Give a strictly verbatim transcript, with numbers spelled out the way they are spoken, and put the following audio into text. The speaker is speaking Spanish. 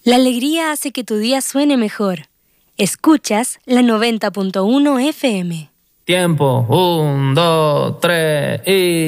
La alegría hace que tu día suene mejor. Escuchas la noventa punto uno F M. Tiempo, un, dos, tres y...